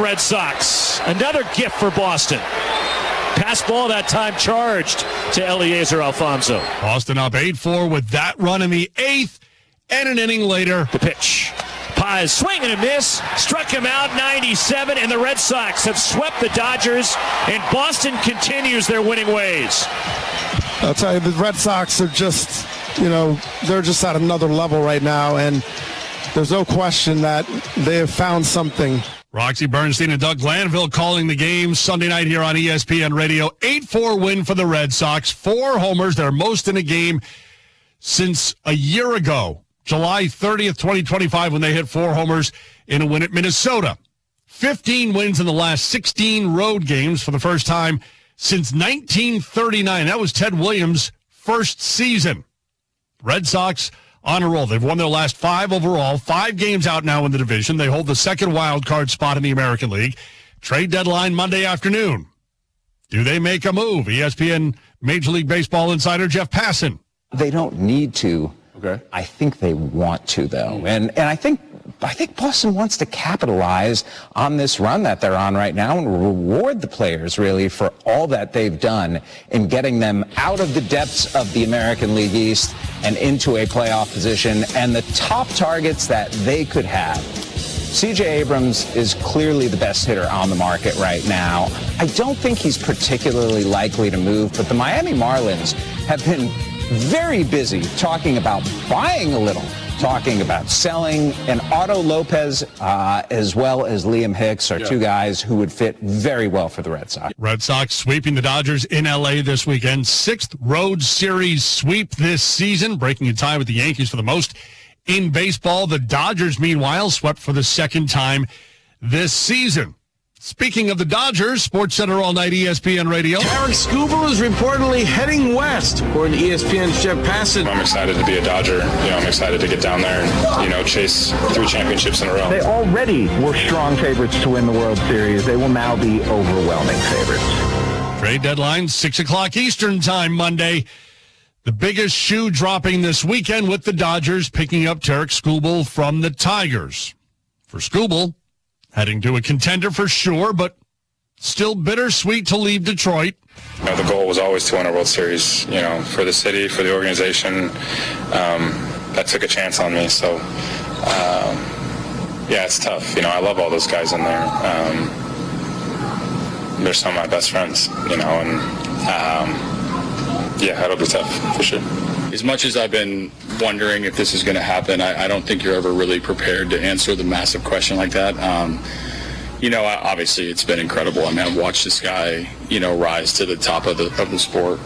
Red Sox. Another gift for Boston. Pass ball that time charged to Eliezer Alfonso. Boston up 8-4 with that run in the 8th, and an inning later. The pitch. Paz swing and a miss. Struck him out 97, and the Red Sox have swept the Dodgers, and Boston continues their winning ways. I'll tell you, the Red Sox are just, they're just at another level right now, and there's no question that they have found something. Roxy Bernstein and Doug Glanville calling the game Sunday night here on ESPN Radio. 8-4 win for the Red Sox. 4 homers, their most in a game since a year ago, July 30th, 2025, when they hit 4 homers in a win at Minnesota. 15 wins in the last 16 road games for the first time since 1939. That was Ted Williams' first season. Red Sox on a roll. They've won their last 5 overall, 5 games out now in the division. They hold the second wild card spot in the American League. Trade deadline Monday afternoon. Do they make a move? ESPN Major League Baseball insider Jeff Passan. They don't need to. Okay. I think they want to, though. And I think Boston wants to capitalize on this run that they're on right now and reward the players, really, for all that they've done in getting them out of the depths of the American League East and into a playoff position and the top targets that they could have. C.J. Abrams is clearly the best hitter on the market right now. I don't think he's particularly likely to move, but the Miami Marlins have been very busy talking about buying a little, talking about selling, and Otto Lopez as well as Liam Hicks are 2 guys who would fit very well for the Red Sox. Red Sox sweeping the Dodgers in L.A. this weekend. 6th road series sweep this season, breaking a tie with the Yankees for the most in baseball. The Dodgers, meanwhile, swept for the second time this season. Speaking of the Dodgers, SportsCenter All Night, ESPN Radio. Tarik Skubal is reportedly heading west, according to ESPN's Jeff Passan. I'm excited to be a Dodger. I'm excited to get down there and, chase 3 championships in a row. They already were strong favorites to win the World Series. They will now be overwhelming favorites. Trade deadline, 6 o'clock Eastern time Monday. The biggest shoe dropping this weekend with the Dodgers picking up Tarik Skubal from the Tigers. For Skubal, heading to a contender for sure, but still bittersweet to leave Detroit. The goal was always to win a World Series, for the city, for the organization. That took a chance on me. So, it's tough. I love all those guys in there. They're some of my best friends, it'll be tough for sure. As much as I've been wondering if this is going to happen, I don't think you're ever really prepared to answer the massive question like that. Obviously it's been incredible. I've watched this guy, rise to the top of the sport,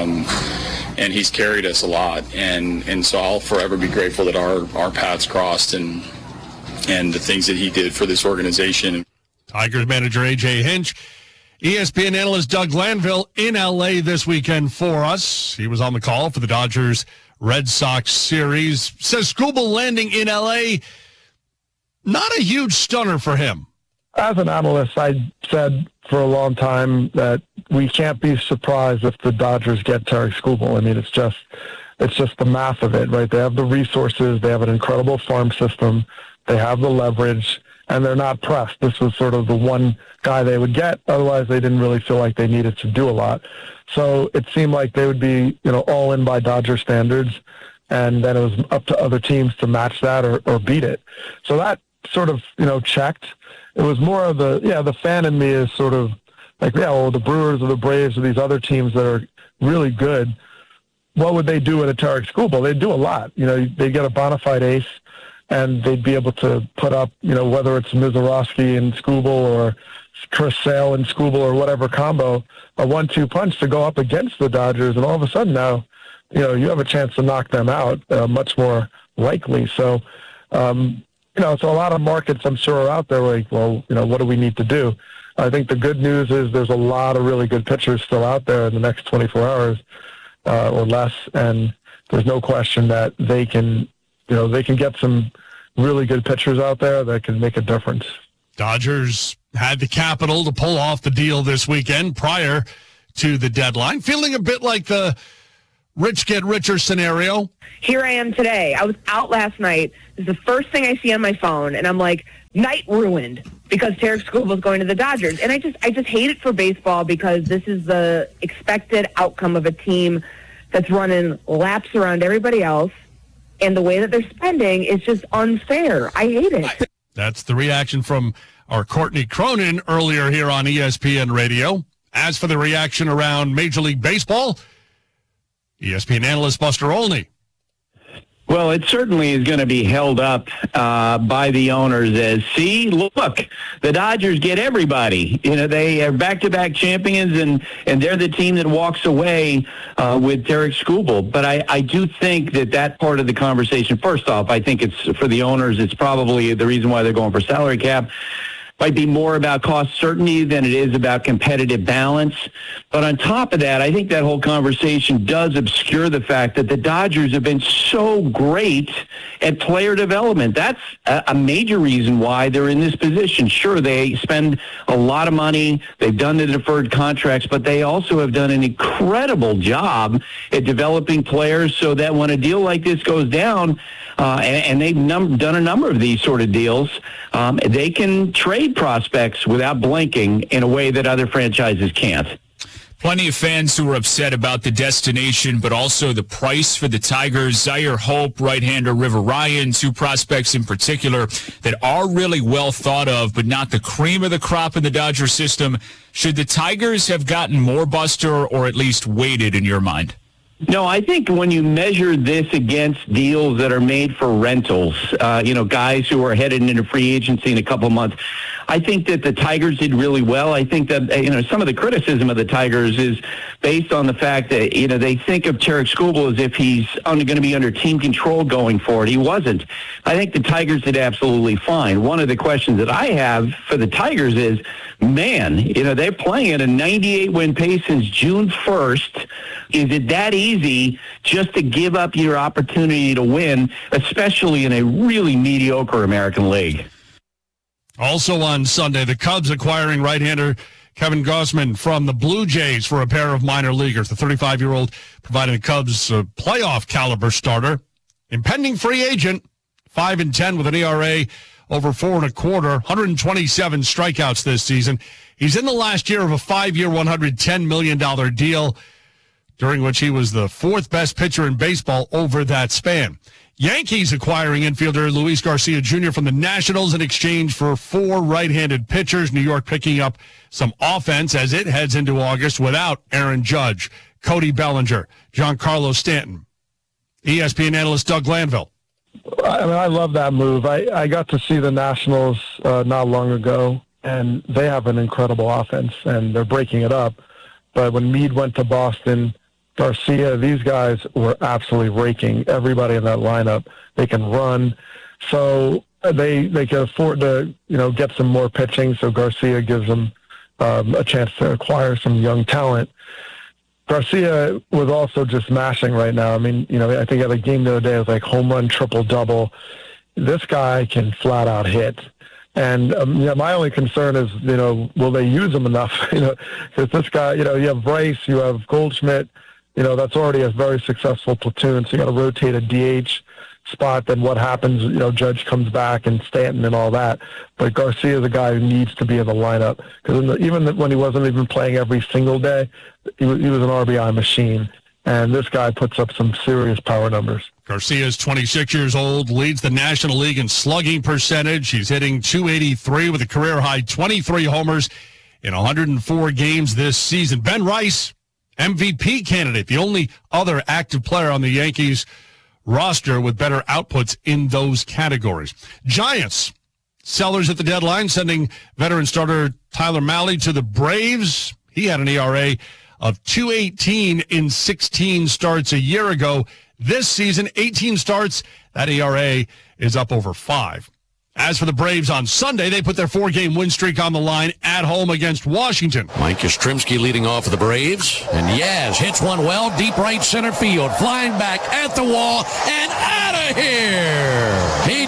and he's carried us a lot. And so I'll forever be grateful that our paths crossed and the things that he did for this organization. Tigers manager A.J. Hinch. ESPN analyst Doug Glanville in L.A. this weekend for us. He was on the call for the Dodgers-Red Sox series. Says Skubal landing in L.A., not a huge stunner for him. As an analyst, I said for a long time that we can't be surprised if the Dodgers get Tarik Skubal. I mean, it's just the math of it, right? They have the resources. They have an incredible farm system. They have the leverage. And they're not pressed. This was sort of the one guy they would get. Otherwise, they didn't really feel like they needed to do a lot. So it seemed like they would be, all in by Dodger standards, and then it was up to other teams to match that or beat it. So that sort of, checked. It was more of the fan in me is sort of like, the Brewers or the Braves or these other teams that are really good. What would they do with a Tarik Skubal? They'd do a lot. They'd get a bona fide ace, and they'd be able to put up, whether it's Mizorowski and Skubal or Chris Sale and Skubal or whatever combo, a 1-2 punch to go up against the Dodgers. And all of a sudden now, you have a chance to knock them out much more likely. So, so a lot of markets I'm sure are out there like, well, what do we need to do? I think the good news is there's a lot of really good pitchers still out there in the next 24 hours or less. And there's no question that they can get some really good pitchers out there that can make a difference. Dodgers had the capital to pull off the deal this weekend prior to the deadline. Feeling a bit like the rich get richer scenario. Here I am today. I was out last night. This is the first thing I see on my phone, and I'm like, night ruined because Tarek Skubal going to the Dodgers. And I just hate it for baseball because this is the expected outcome of a team that's running laps around everybody else. And the way that they're spending is just unfair. I hate it. That's the reaction from our Courtney Cronin earlier here on ESPN Radio. As for the reaction around Major League Baseball, ESPN analyst Buster Olney. Well, it certainly is going to be held up by the owners as, see, look, the Dodgers get everybody. You know, they are back-to-back champions, and they're the team that walks away with Tarek Skubal. But I do think that part of the conversation, first off, I think it's for the owners, it's probably the reason why they're going for salary cap. Might be more about cost certainty than it is about competitive balance. But on top of that, I think that whole conversation does obscure the fact that the Dodgers have been so great at player development. That's a major reason why they're in this position. Sure, they spend a lot of money. They've done the deferred contracts, but they also have done an incredible job at developing players so that when a deal like this goes down, and they've done a number of these sort of deals, they can trade prospects without blinking in a way that other franchises can't. Plenty of fans who are upset about the destination, but also the price for the Tigers. Zaire Hope, right-hander River Ryan, two prospects in particular that are really well thought of, but not the cream of the crop in the Dodger system. Should the Tigers have gotten more, Buster, or at least waited in your mind? No, I think when you measure this against deals that are made for rentals, guys who are headed into free agency in a couple of months, I think that the Tigers did really well. I think that, some of the criticism of the Tigers is based on the fact that, they think of Tarek Skubal as if he's going to be under team control going forward. He wasn't. I think the Tigers did absolutely fine. One of the questions that I have for the Tigers is, man, they're playing at a 98-win pace since June 1st. Is it that easy just to give up your opportunity to win, especially in a really mediocre American League? Also on Sunday, the Cubs acquiring right-hander Kevin Gausman from the Blue Jays for a pair of minor leaguers. The 35-year-old providing the Cubs a playoff caliber starter. Impending free agent, 5-10 with an ERA over 4.25, 127 strikeouts this season. He's in the last year of a 5-year, $110 million deal, during which he was the fourth best pitcher in baseball over that span. Yankees acquiring infielder Luis Garcia Jr. from the Nationals in exchange for 4 right-handed pitchers. New York picking up some offense as it heads into August without Aaron Judge, Cody Bellinger, Giancarlo Stanton. ESPN analyst Doug Glanville. I love that move. I got to see the Nationals not long ago, and they have an incredible offense, and they're breaking it up. But when Meade went to Boston, Garcia, these guys were absolutely raking everybody in that lineup. They can run, so they can afford to get some more pitching. So Garcia gives them a chance to acquire some young talent. Garcia was also just mashing right now. I mean, I think at a game the other day it was like home run, triple double. This guy can flat out hit. And my only concern is, will they use him enough? Because this guy, you have Bryce, you have Goldschmidt. That's already a very successful platoon. So you got to rotate a DH spot. Then what happens? Judge comes back and Stanton and all that. But Garcia is a guy who needs to be in the lineup because even when he wasn't even playing every single day, he was an RBI machine. And this guy puts up some serious power numbers. Garcia is 26 years old, leads the National League in slugging percentage. He's hitting .283 with a career-high 23 homers in 104 games this season. Ben Rice, MVP candidate, the only other active player on the Yankees roster with better outputs in those categories. Giants, sellers at the deadline, sending veteran starter Tyler Mahle to the Braves. He had an ERA of .218 in 16 starts a year ago. This season, 18 starts. That ERA is up over 5. As for the Braves on Sunday, they put their 4-game win streak on the line at home against Washington. Mike Yastrzemski leading off for the Braves. And Yaz hits one well, deep right center field. Flying back at the wall and out of here. He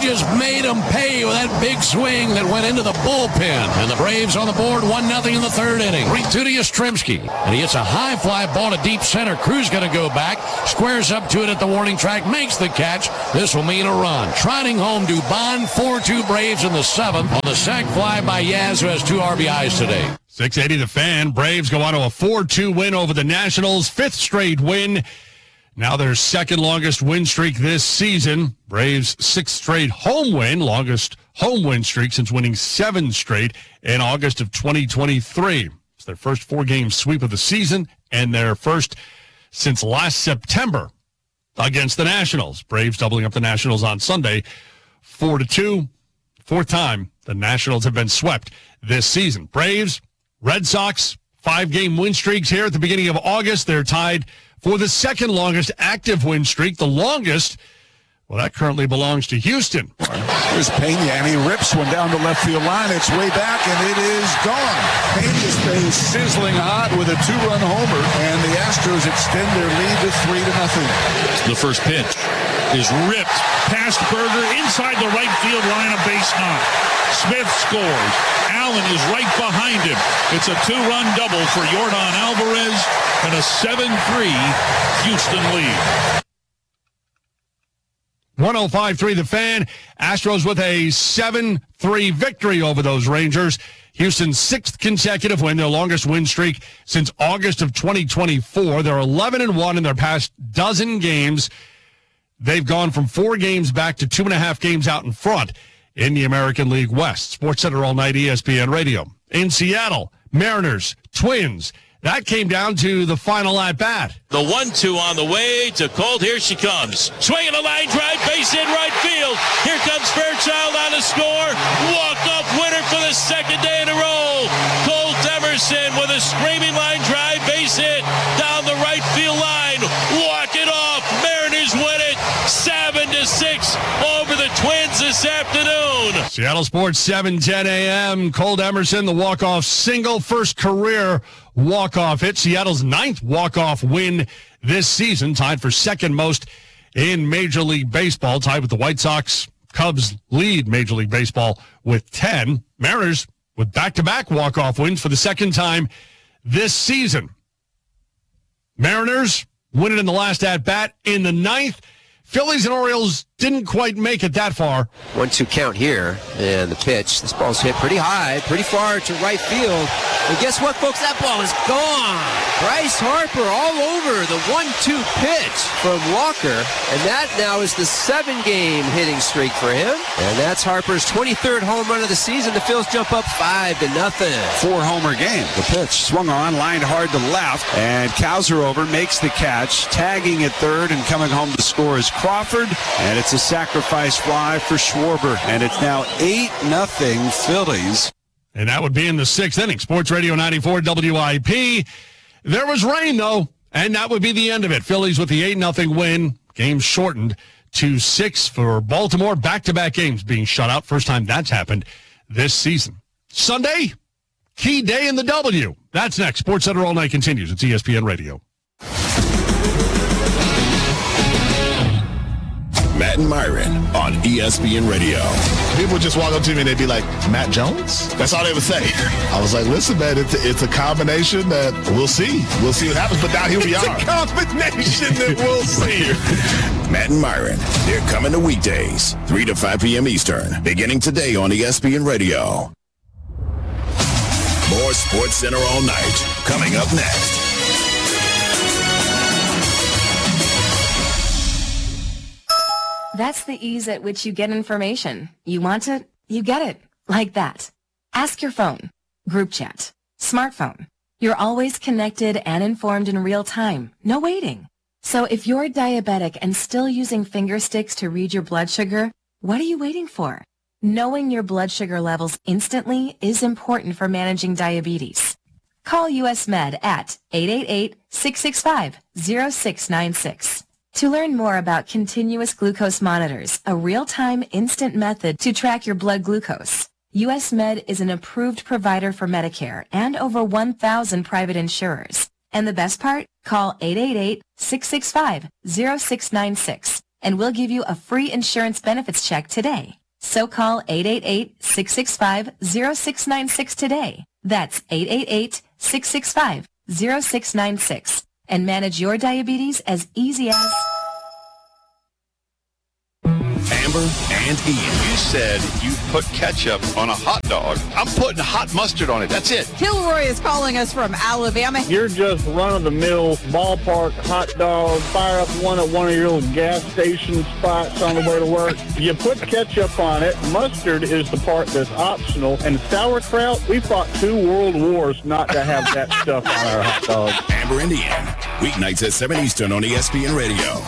just made them pay with that big swing that went into the bullpen. And the Braves on the board, 1-0 in the third inning. 3-2 to Yastrzemski. And he hits a high fly ball to deep center. Cruz going to go back, squares up to it at the warning track, makes the catch. This will mean a run. Trotting home Dubon, 4-2 Braves in the seventh on the sac fly by Yaz, who has 2 RBIs today. 680 The Fan. Braves go on to a 4-2 win over the Nationals. 5th straight win. Now their second longest win streak this season. Braves' 6th straight home win, longest home win streak since winning 7 straight in August of 2023. It's their first 4-game sweep of the season and their first since last September against the Nationals. Braves doubling up the Nationals on Sunday, 4-2. 4th time the Nationals have been swept this season. Braves, Red Sox, 5-game win streaks here at the beginning of August. They're tied for the second longest active win streak. The longest, well, that currently belongs to Houston. There's Pena, and he rips one down the left field line. It's way back, and it is gone. Pena stays sizzling hot with a 2-run homer, and the Astros extend their lead to 3-0. The first pitch is ripped past Berger inside the right field line of base high. Smith scores. Allen is right behind him. It's a 2-run double for Yordan Alvarez and a 7-3 Houston lead. 105.3 The Fan. Astros with a 7-3 victory over those Rangers. Houston's 6th consecutive win, their longest win streak since August of 2024. They're 11-1 in their past dozen games. They've gone from 4 games back to 2.5 games out in front in the American League West. SportsCenter all night, ESPN Radio. In Seattle, Mariners, Twins. That came down to the final at-bat. The 1-2 on the way to Colt. Here she comes. Swinging a line drive, base hit right field. Here comes Fairchild on the score. Walk-off winner for the second day in a row. Colt Emerson with a screaming line drive, base hit down the right field line. Walk it off. Mariners win it 7-6 over the Twins this afternoon. Seattle Sports, 7:10 a.m. Colt Emerson, the walk-off single, first career walk-off hit. Seattle's 9th walk-off win this season, tied for second most in Major League Baseball, tied with the White Sox. Cubs lead Major League Baseball with 10. Mariners with back-to-back walk-off wins for the second time this season. Mariners winning in the last at-bat in the 9th. Phillies and Orioles didn't quite make it that far. 1-2 count here, and the pitch. This ball's hit pretty high, pretty far to right field. And guess what, folks? That ball is gone. Bryce Harper all over the 1-2 pitch from Walker, and that now is the 7-game hitting streak for him. And that's Harper's 23rd home run of the season. The Phils jump up 5-0. 4-homer game. The pitch swung on, lined hard to left, and Kowser makes the catch, tagging at third and coming home to score is Crawford, and it's a sacrifice fly for Schwarber, and it's now 8-0 Phillies. And that would be in the 6th inning. Sports Radio 94 WIP. There was rain, though, and that would be the end of it. Phillies with the 8-0 win. Game shortened to 6 for Baltimore. Back-to-back games being shut out. First time that's happened this season. Sunday, key day in the W. That's next. SportsCenter all night continues. It's ESPN Radio. Matt and Myron on ESPN Radio. People would just walk up to me and they'd be like, Matt Jones? That's all they would say. I was like, listen, man, it's a combination that we'll see. We'll see what happens, but now here we are. It's a combination that we'll see. Matt and Myron, they're coming to weekdays, 3 to 5 p.m. Eastern, beginning today on ESPN Radio. More SportsCenter all night, coming up next. That's the ease at which you get information. You want it, you get it. Like that. Ask your phone. Group chat. Smartphone. You're always connected and informed in real time. No waiting. So if you're diabetic and still using finger sticks to read your blood sugar, what are you waiting for? Knowing your blood sugar levels instantly is important for managing diabetes. Call US Med at 888-665-0696. To learn more about continuous glucose monitors, a real-time instant method to track your blood glucose, US Med is an approved provider for Medicare and over 1,000 private insurers. And the best part? Call 888-665-0696 and we'll give you a free insurance benefits check today. So call 888-665-0696 today. That's 888-665-0696 and manage your diabetes as easy as... Amber and Ian. You said you put ketchup on a hot dog. I'm putting hot mustard on it. That's it. Kilroy is calling us from Alabama. You're just run-of-the-mill ballpark hot dog. Fire up one at one of your little gas station spots on the way to work. You put ketchup on it. Mustard is the part that's optional. And sauerkraut, we fought 2 world wars not to have that stuff on our hot dogs. Amber and Ian. Weeknights at 7 Eastern on ESPN Radio.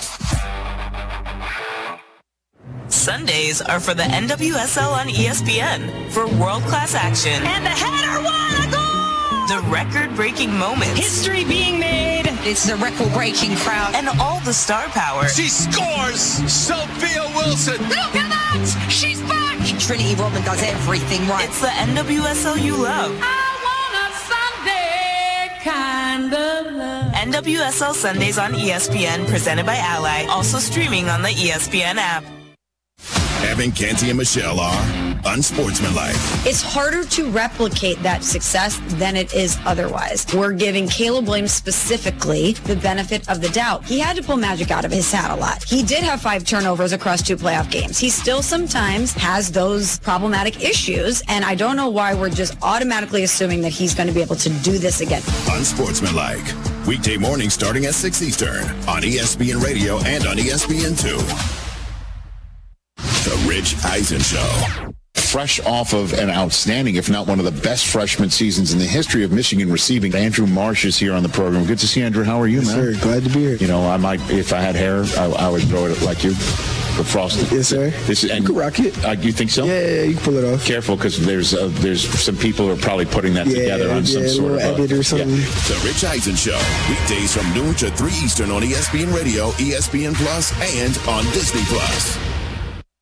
Sundays are for the NWSL on ESPN for world-class action. And the header, what a goal! The record-breaking moments. History being made. It's the record-breaking crowd. And all the star power. She scores! Sophia Wilson! Look at that! She's back! Trinity Rodman does everything right. It's the NWSL you love. I want a Sunday kind of love. NWSL Sundays on ESPN, presented by Ally. Also streaming on the ESPN app. Evan, Canty, and Michelle are unsportsmanlike. It's harder to replicate that success than it is otherwise. We're giving Caleb Williams specifically the benefit of the doubt. He had to pull magic out of his hat a lot. He did have 5 turnovers across 2 playoff games. He still sometimes has those problematic issues, and I don't know why we're just automatically assuming that he's going to be able to do this again. Unsportsmanlike. Weekday mornings starting at 6 Eastern on ESPN Radio and on ESPN2. The Rich Eisen Show. Fresh off of an outstanding, if not one of the best freshman seasons in the history of Michigan receiving, Andrew Marsh is here on the program. Good to see you, Andrew. How are you, man? Yes, sir. Glad to be here. You know, I might, if I had hair, I would throw it like you. The frosted. Yes, sir. This is, and you can rock it. You think so? Yeah, you can pull it off. Careful, because there's some people who are probably putting that together on some sort of edit or something. Yeah. The Rich Eisen Show. Weekdays from noon to 3 Eastern on ESPN Radio, ESPN Plus, and on Disney Plus.